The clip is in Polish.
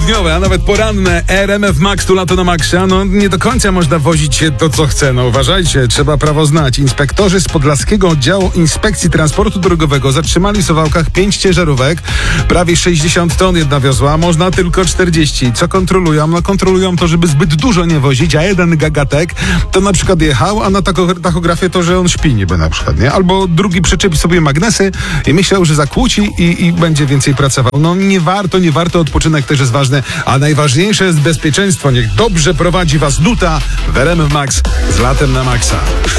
popołudniowe, a nawet poranne RMF Max, tu lato na maksa. No nie do końca można wozić się to, co chce. No uważajcie, trzeba prawo znać. Inspektorzy z Podlaskiego Oddziału Inspekcji Transportu Drogowego zatrzymali w Suwałkach 5 ciężarówek. Prawie 60 ton jedna wiozła, a można tylko 40. Co kontrolują? No kontrolują to, żeby zbyt dużo nie wozić, a jeden gagatek to na przykład jechał, a na tachografie to, że on śpi niby na przykład, nie? Albo drugi przyczepi sobie magnesy i myślał, że zakłóci i będzie więcej pracował. No nie warto, odpoczynek też jest ważny, a najważniejsze jest bezpieczeństwo. Niech dobrze prowadzi was Nuta w RMF Max z latem na maksa.